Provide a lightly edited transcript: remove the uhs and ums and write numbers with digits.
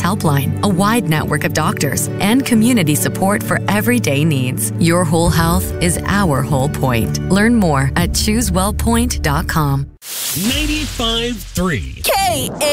helpline, a wide network of doctors, and community support for everyday needs. Your whole health is our whole point. Learn more at ChooseWellPoint.com. 95.3